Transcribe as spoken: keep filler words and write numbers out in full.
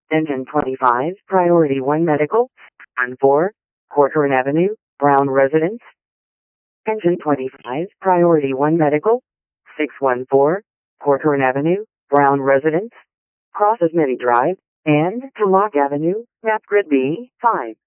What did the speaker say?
Engine twenty-five, Priority one Medical. And four, Corcoran Avenue, Brown Residence. Engine twenty-five, Priority one Medical. six one four, Corcoran Avenue, Brown Residence. Crosses Mini Drive, and to Lock Avenue, Map Grid B, five.